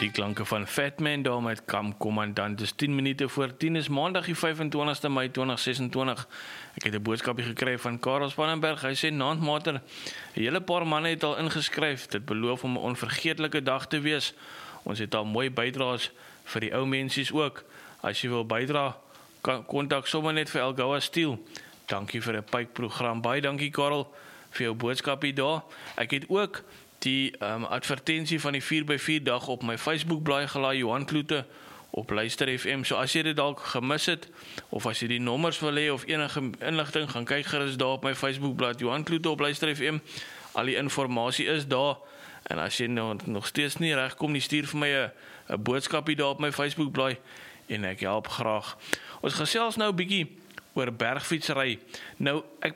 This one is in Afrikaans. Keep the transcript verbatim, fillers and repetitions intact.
Die klanke van Fatman daar met Kam Kommandant. Dis tien minute voor tien is maandag die vyfentwintigste Mei twintig sesentwintig. Ek het 'n boodskapie gekry van Karel Spannenberg. Hy sê naandmater, 'n hele paar manne het al ingeskryf. Dit beloof om 'n onvergeetlike dag te wees. Ons het al mooi bydraes vir die ou mensies ook. As jy wil bydra, kontak sommer net vir Elgoa Steel. Dankie vir 'n pypprogram. Baie dankie Karel vir jou boodskapie daar. Ek het ook die um, advertensie van die vier by vier dag op my Facebook blaai gelaai, Johan Kloete op Luister F M. So as jy dit dalk gemis het, of as jy die nommers wil hê of enige inligting, gaan kyk gerus daar op my Facebook blaai, Johan Kloete op Luister F M. Al die inligting is daar. En as jy nou nog steeds nie regkom nie, stuur vir my 'n 'n boodskapie daar op my Facebook blaai en ek help graag. Ons gesels nou 'n bietjie oor bergfietsry. Nou, ek